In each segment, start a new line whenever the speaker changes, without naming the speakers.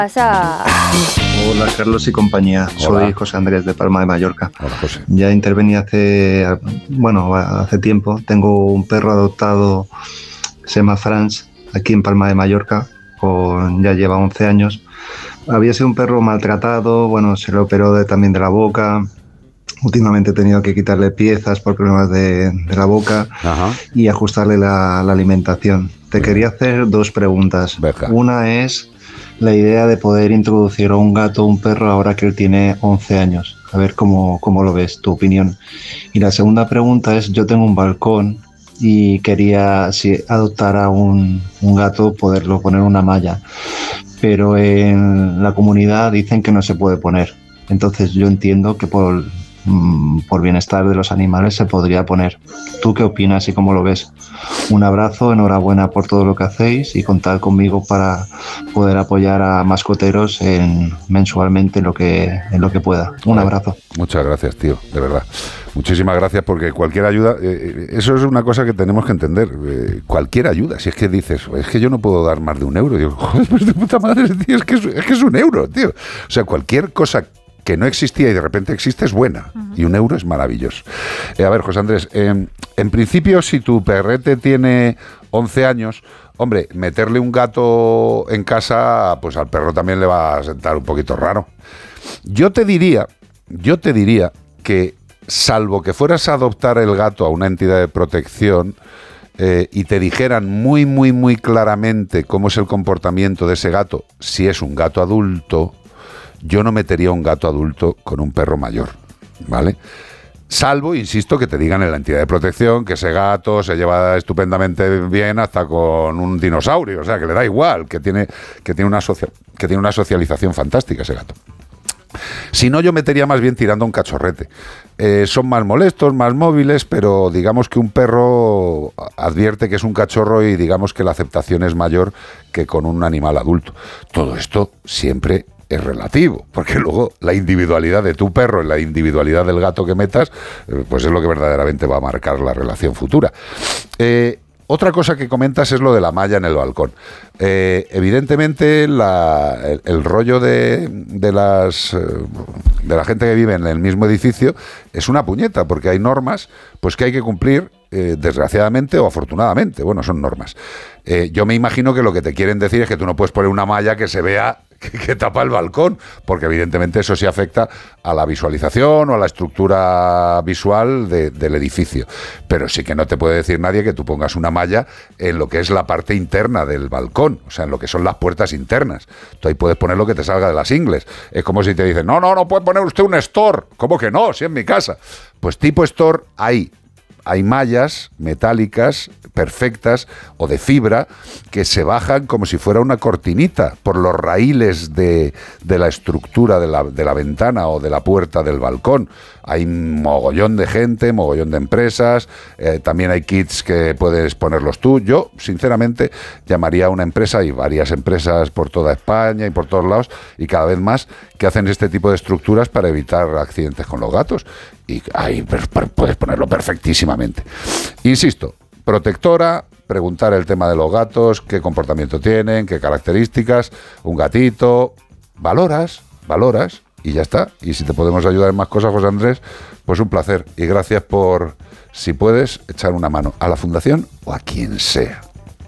Pasa.
Hola Carlos y compañía,
Hola.
soy José Andrés de Palma de Mallorca.
Hola, José.
Ya intervení hace tiempo. Tengo un perro adoptado, se llama Franz, aquí en Palma de Mallorca, ya lleva 11 años. Había sido un perro maltratado, se le operó también de la boca. Últimamente he tenido que quitarle piezas por problemas de la boca.
Ajá.
Y ajustarle la alimentación. Te quería hacer dos preguntas.
Venga.
Una es la idea de poder introducir a un gato o un perro ahora que él tiene 11 años. A ver cómo lo ves, tu opinión. Y la segunda pregunta es, yo tengo un balcón y quería, si adoptara un gato, poderlo poner una malla. Pero en la comunidad dicen que no se puede poner. Entonces yo entiendo que por bienestar de los animales se podría poner. ¿Tú qué opinas y cómo lo ves? Un abrazo, enhorabuena por todo lo que hacéis y contad conmigo para poder apoyar a mascoteros mensualmente en lo que pueda. Un abrazo.
Muchas gracias, tío, de verdad. Muchísimas gracias, porque cualquier ayuda, eso es una cosa que tenemos que entender. Cualquier ayuda, si es que dices, es que yo no puedo dar más de €1. Digo, joder, pues de puta madre, tío, es que es €1, tío. O sea, cualquier cosa que no existía y de repente existe es buena. Y €1 es maravilloso. A ver, José Andrés, en principio, si tu perrete tiene 11 años, hombre, meterle un gato en casa, pues al perro también le va a sentar un poquito raro. Yo te diría que, salvo que fueras a adoptar el gato a una entidad de protección y te dijeran muy, muy, muy claramente cómo es el comportamiento de ese gato, si es un gato adulto, yo no metería un gato adulto con un perro mayor, ¿vale? Salvo, insisto, que te digan en la entidad de protección que ese gato se lleva estupendamente bien hasta con un dinosaurio, o sea, que le da igual, que tiene una socialización fantástica ese gato. Si no, yo metería más bien tirando a un cachorrete. Son más molestos, más móviles, pero digamos que un perro advierte que es un cachorro y digamos que la aceptación es mayor que con un animal adulto. Todo esto siempre es relativo, porque luego la individualidad de tu perro y la individualidad del gato que metas, pues es lo que verdaderamente va a marcar la relación futura. Otra cosa que comentas es lo de la malla en el balcón. Evidentemente, el rollo de la gente que vive en el mismo edificio es una puñeta, porque hay normas pues que hay que cumplir, desgraciadamente o afortunadamente. Bueno, son normas. Yo me imagino que lo que te quieren decir es que tú no puedes poner una malla que se vea que tapa el balcón, porque evidentemente eso sí afecta a la visualización o a la estructura visual del edificio. Pero sí que no te puede decir nadie que tú pongas una malla en lo que es la parte interna del balcón, o sea, en lo que son las puertas internas. Tú ahí puedes poner lo que te salga de las ingles. Es como si te dicen, no puede poner usted un store. ¿Cómo que no? Si en mi casa. Pues tipo store hay mallas metálicas perfectas o de fibra que se bajan como si fuera una cortinita por los raíles de la estructura de la ventana o de la puerta del balcón. Hay mogollón de gente, mogollón de empresas, también hay kits que puedes ponerlos tú. Yo, sinceramente, llamaría a una empresa, hay varias empresas por toda España y por todos lados, y cada vez más, que hacen este tipo de estructuras para evitar accidentes con los gatos. Y ahí puedes ponerlo perfectísimamente. Insisto, protectora, preguntar el tema de los gatos, qué comportamiento tienen, qué características, un gatito, valoras, y ya está. Y si te podemos ayudar en más cosas, José Andrés, pues un placer. Y gracias por, si puedes, echar una mano a la fundación o a quien sea.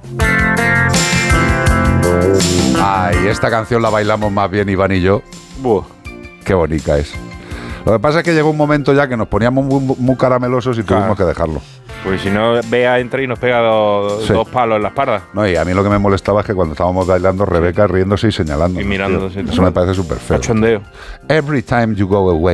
Ay, esta canción la bailamos más bien Iván y yo. Buah, qué bonita es. Lo que pasa es que llegó un momento ya que nos poníamos muy caramelosos y tuvimos que dejarlo.
Pues si no, Bea entra y nos pega dos palos en la espalda.
No, y a mí lo que me molestaba es que cuando estábamos bailando, Rebeca riéndose y señalando.
Y mirando.
Eso me parece súper feo.
Cachondeo.
Every time you go away.